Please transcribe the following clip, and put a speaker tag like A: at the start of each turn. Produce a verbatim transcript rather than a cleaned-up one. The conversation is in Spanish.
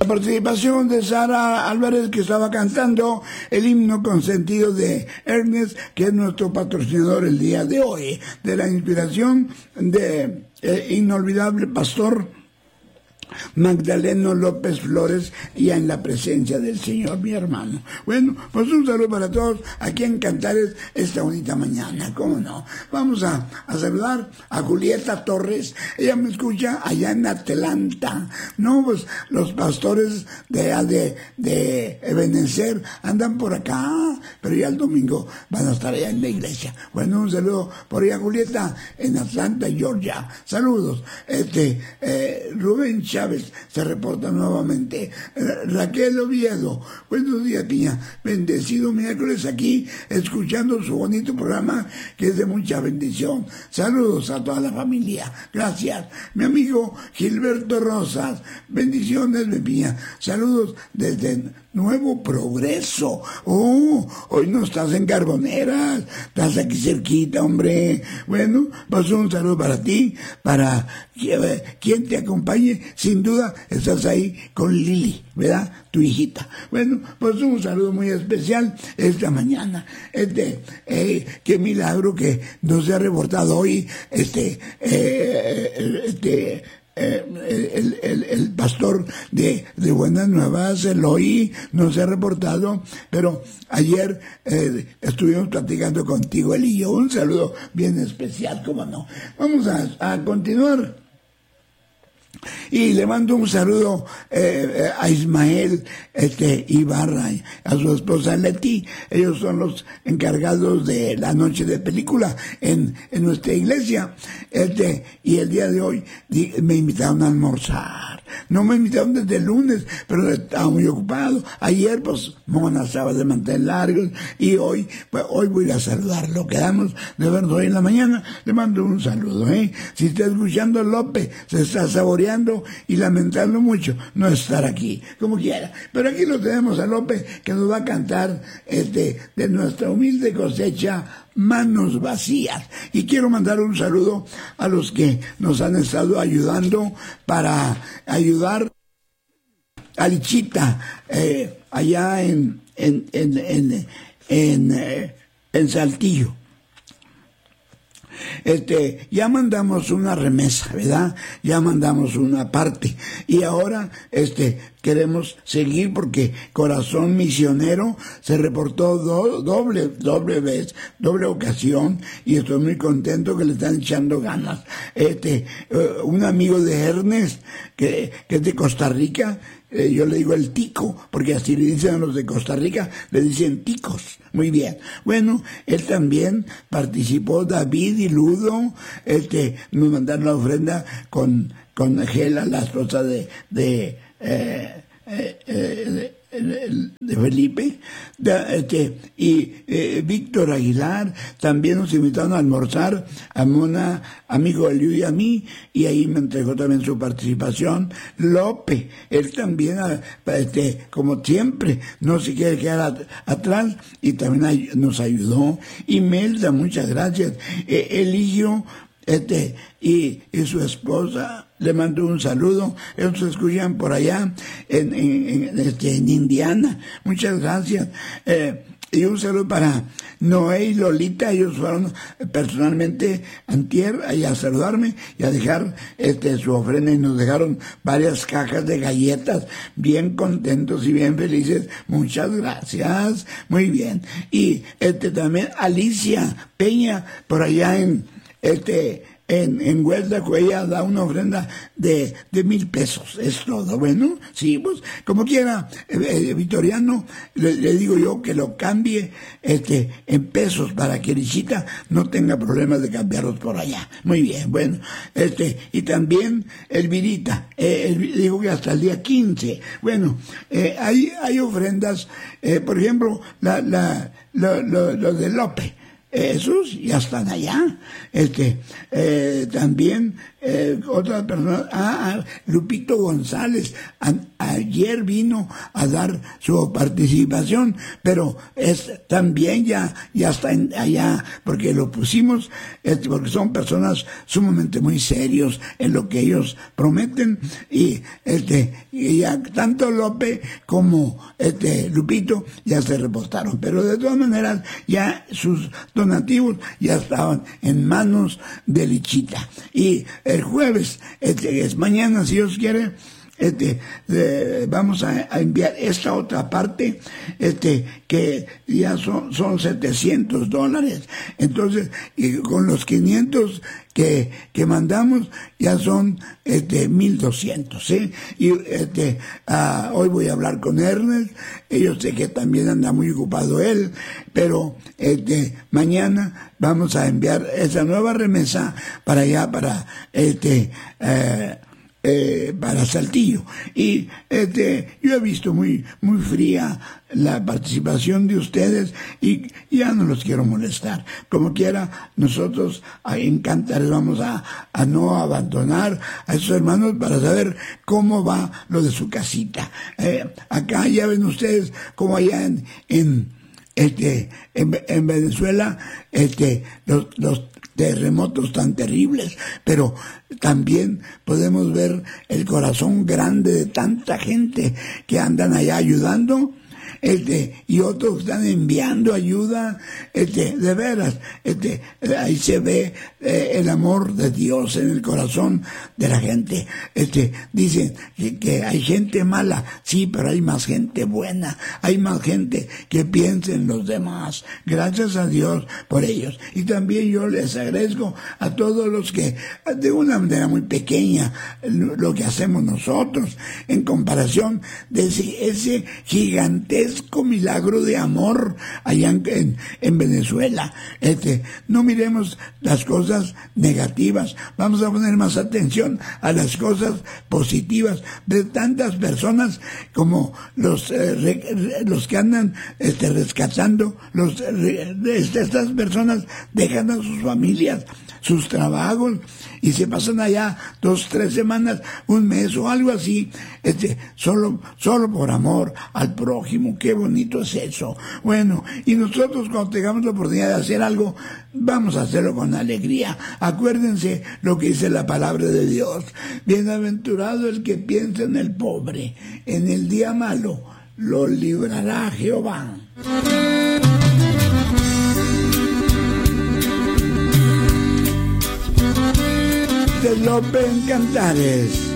A: participación de Sara Álvarez, que estaba cantando el himno consentido de Ernest, que es nuestro patrocinador el día de hoy, de la inspiración de eh, inolvidable pastor Magdaleno López Flores, ya en la presencia del Señor, mi hermano. Bueno, pues un saludo para todos aquí en Cantares esta bonita mañana, ¿cómo no? Vamos a, a saludar a Julieta Torres, ella me escucha allá en Atlanta. No, pues los pastores de, de, de Ebenezer andan por acá, pero ya el domingo van a estar allá en la iglesia. Bueno, un saludo por allá, Julieta, en Atlanta, Georgia. Saludos. Este, eh, Rubén Chávez se reporta nuevamente. Raquel Oviedo, buenos días, Piña, bendecido miércoles aquí escuchando su bonito programa que es de mucha bendición. Saludos a toda la familia, gracias. Mi amigo Gilberto Rosas, bendiciones, mi Piña, saludos desde Nuevo Progreso. Oh, hoy no estás en Carboneras, estás aquí cerquita, hombre. Bueno, pues un saludo para ti, para quien te acompañe. Sin duda estás ahí con Lili, ¿verdad? Tu hijita. Bueno, pues un saludo muy especial esta mañana. Este, eh, qué milagro que nos ha reportado hoy este, eh, este, Eh, el, el, el pastor de, de Buenas Nuevas, Eloy, nos ha reportado, pero ayer eh, estuvimos platicando contigo, él y yo, un saludo bien especial, cómo no. Vamos a, a continuar. Y le mando un saludo eh, a Ismael este, Ibarra, a su esposa Leti. Ellos son los encargados de la noche de película en, en nuestra iglesia. Este, y el día de hoy di, me invitaron a almorzar. No me invitaron desde el lunes, pero estaba muy ocupado. Ayer, pues, Mona estaba de mantener largos. Y hoy, pues, hoy voy a ir a saludarlo. Quedamos de vernos hoy en la mañana. Le mando un saludo, ¿eh? Si está escuchando López, se está saboreando y lamentando mucho no estar aquí, como quiera. Pero aquí lo tenemos a López, que nos va a cantar este, de nuestra humilde cosecha, Manos Vacías. Y quiero mandar un saludo a los que nos han estado ayudando para ayudar a Lichita, eh, allá en, en, en, en, en, eh, en Saltillo. Este, ya mandamos una remesa, ¿verdad? Ya mandamos una parte. Y ahora, este, queremos seguir porque Corazón Misionero se reportó do, doble, doble vez, doble ocasión, y estoy muy contento que le están echando ganas. Este, uh, un amigo de Ernest, que, que es de Costa Rica, Eh, yo le digo el tico, porque así le dicen a los de Costa Rica, le dicen ticos. Muy bien. Bueno, él también participó, David y Ludo, este, nos mandaron la ofrenda con, con Gela, la esposa de, de, eh, eh, eh, de, de Felipe, de, este, y eh, Víctor Aguilar, también nos invitaron a almorzar, a Mona, amigo de Liu y a mí, y ahí me entregó también su participación. López, él también, este, como siempre, no se quiere quedar at atrás, y también ay nos ayudó. Imelda, muchas gracias. Eh, Eligio, este, y, y su esposa, le mando un saludo. Ellos se escuchan por allá en, en, en, este, en Indiana. Muchas gracias. Eh, y un saludo para Noé y Lolita. Ellos fueron personalmente antier allá a saludarme y a dejar este su ofrenda, y nos dejaron varias cajas de galletas, bien contentos y bien felices. Muchas gracias. Muy bien. Y este también Alicia Peña por allá en este en, en Huelva, ella da una ofrenda de, de mil pesos, es todo. Bueno, sí, pues, como quiera, eh, eh, Vitoriano, le, le digo yo que lo cambie este en pesos para que Lichita no tenga problemas de cambiarlos por allá. Muy bien, bueno, este, y también Elvirita, eh, el, digo que hasta el día quince. Bueno, eh, hay, hay ofrendas, eh, por ejemplo, la, la, lo, lo, lo de López. Esos ya están allá. Este, eh, también eh, otras personas, ah, Lupito González, a, ayer vino a dar su participación, pero es también ya, ya está en, allá, porque lo pusimos, este, porque son personas sumamente muy serios en lo que ellos prometen, y este, y ya tanto López como este Lupito ya se reportaron, pero de todas maneras ya sus donativos ya estaban en manos de Lichita. Y el jueves, este es mañana, si Dios quiere, este eh, vamos a, a enviar esta otra parte, este que ya son son setecientos dólares. Entonces, y con los quinientos que que mandamos ya son este mil doscientos, ¿sí? Y este uh, hoy voy a hablar con Ernest. Yo sé que también anda muy ocupado él, pero este mañana vamos a enviar esa nueva remesa para allá, para este eh, Eh, para Saltillo. Y este yo he visto muy muy fría la participación de ustedes y ya no los quiero molestar. Como quiera, nosotros encantados vamos a, a no abandonar a esos hermanos para saber cómo va lo de su casita. Eh, acá ya ven ustedes como allá en, en este en, en Venezuela este los los terremotos tan terribles, pero también podemos ver el corazón grande de tanta gente que andan allá ayudando, este, y otros están enviando ayuda, este, de veras, este, ahí se ve eh, el amor de Dios en el corazón de la gente. Este, dicen que, que hay gente mala, sí, pero hay más gente buena, hay más gente que piensa en los demás. Gracias a Dios por ellos. Y también yo les agradezco a todos los que, de una manera muy pequeña, lo que hacemos nosotros, en comparación de ese, ese gigantesco milagro de amor allá en, en, en Venezuela. Este, no miremos las cosas negativas, vamos a poner más atención a las cosas positivas de tantas personas como los eh, re, los que andan este, rescatando, los re, este, estas personas dejan a sus familias, sus trabajos y se pasan allá dos, tres semanas, un mes o algo así, este, solo, solo por amor al prójimo. Qué bonito es eso. Bueno, y nosotros cuando tengamos la oportunidad de hacer algo, vamos a hacerlo con alegría. Acuérdense lo que dice la palabra de Dios. Bienaventurado el que piensa en el pobre, en el día malo lo librará Jehová. De López en Cantares.